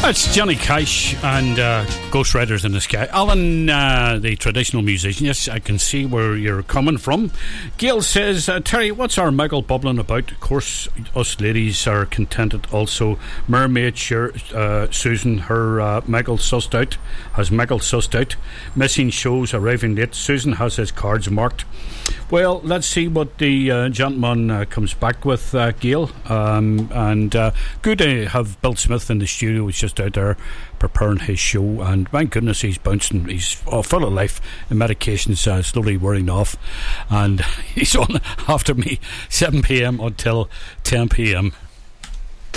That's Johnny Cash and Ghost Riders in the Sky. Alan, the traditional musician. Yes, I can see where you're coming from. Gail says, Terry, what's our Michael bubbling about? Of course, us ladies are contented also. Mermaid, Susan, her Michael sussed out. Has Michael sussed out? Missing shows, arriving late. Susan has his cards marked. Well, let's see what the gentleman comes back with, Gail. And good to have Bill Smith in the studio. He's just out there preparing his show, and my goodness, he's bouncing. He's full of life. The medication's slowly wearing off, and he's on after me 7 p.m. until 10 p.m.